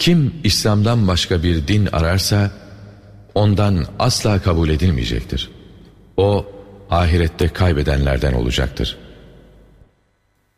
Kim İslam'dan başka bir din ararsa ondan asla kabul edilmeyecektir. O ahirette kaybedenlerden olacaktır.